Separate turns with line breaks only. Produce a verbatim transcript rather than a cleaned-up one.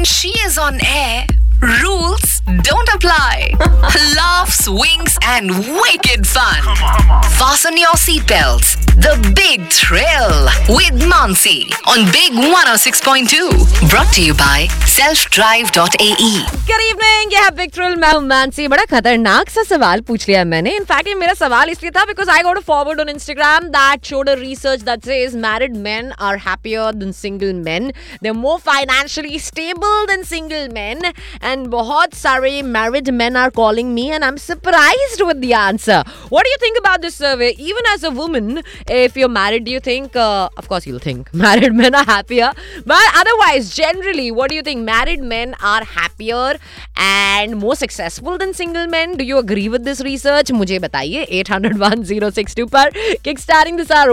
when she is on air, rules don't apply. Laughs, winks, and wicked fun. Fasten your seatbelts. The Big Thrill with Mansi on Big one oh six point two. Brought to you by self drive dot a e.
Good evening, ये है big thrill. मैं हूं मानसी. बड़ा खतरनाक सा सवाल पूछ लिया मैंने. इनफैक्ट ये मेरा सवाल इसलिए था because I got a forward on Instagram that showed a research that says married men are happier than single men. They're more financially stable than single men. And बहुत सारे married men are calling me and I'm surprised with the answer. What do you think about this survey? Even as a woman, if you're married, do you think, uh, of course you'll think married men are happier. But otherwise, generally, what do you think? Married men are happier and more successful than single men. Do you agree with this research? मुझे बताइए eight hundred one oh six two पर. Kickstarting this hour